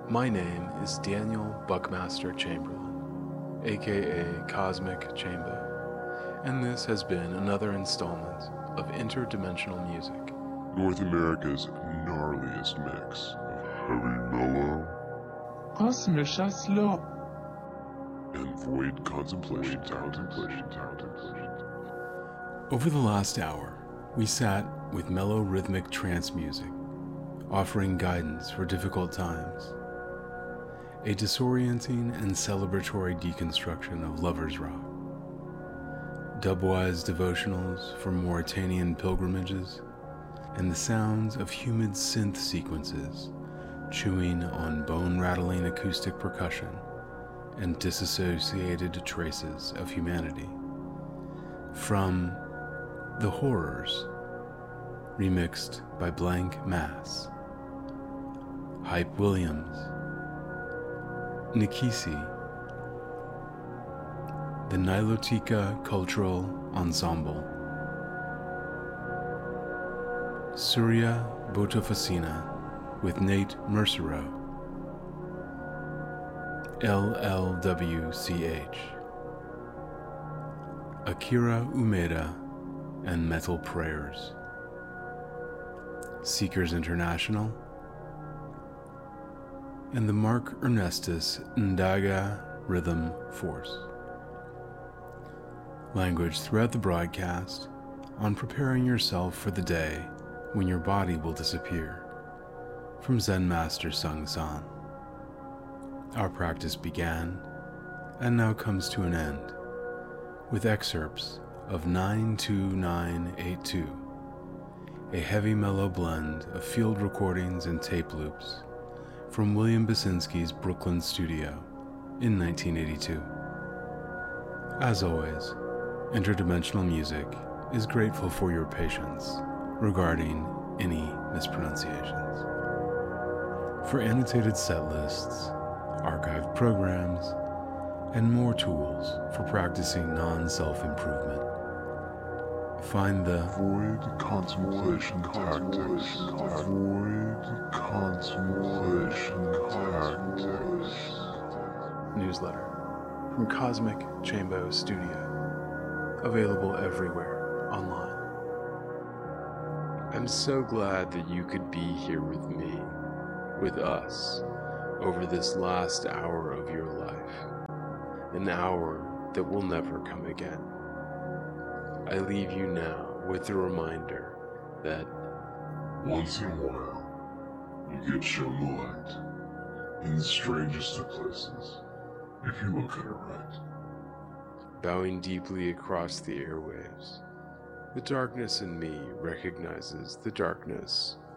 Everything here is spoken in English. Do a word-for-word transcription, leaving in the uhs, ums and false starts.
My name is Daniel Buckmaster Chamberlain, aka Cosmic Chamber, and this has been another installment of Interdimensional Music, North America's gnarliest mix of heavy mellow, kosmischer Slop, and void contemplation contemplation Over the last hour, we sat with mellow rhythmic trance music, offering guidance for difficult times. A disorienting and celebratory deconstruction of lovers' rock. Dubwise devotionals for Mauritanian pilgrimages, and the sounds of humid synth sequences chewing on bone-rattling acoustic percussion and disassociated traces of humanity. From The Horrors, remixed by Blank Mass, Hype Williams, Nikisi, the Nilotica Cultural Ensemble, Surya Botofacina with Nate Mercero, L L W C H, Akira Umeda and Metal Prayers, Seekers International, and the Mark Ernestus Ndaga Rhythm Force. Language throughout the broadcast on preparing yourself for the day when your body will disappear, from Zen Master Sung San. Our practice began, and now comes to an end, with excerpts of nine two nine eight two, a heavy mellow blend of field recordings and tape loops from William Basinski's Brooklyn studio in nineteen eighty-two. As always, Interdimensional Music is grateful for your patience regarding any mispronunciations. For annotated set lists, archived programs, and more tools for practicing non-self-improvement, find the void contemplation tactics. Void contemplation tactics. newsletter from Cosmic Chamber Studio, available everywhere online. I'm so glad that you could be here with me, with us, over this last hour of your life, an hour that will never come again. I leave you now with the reminder that once in a while, you get shown the light in the strangest of places, if you look at it right. bowing deeply across the airwaves, the darkness in me recognizes the darkness